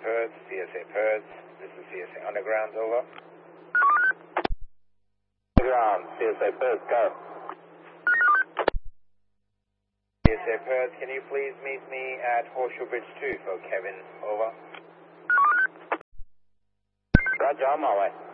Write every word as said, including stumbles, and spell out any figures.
Perth, C S A Perth. This is C S A Underground, over. Underground, C S A Perth, go. C S A Perth, can you please meet me at Horseshoe Bridge two for Kevin, over. Roger, on my way.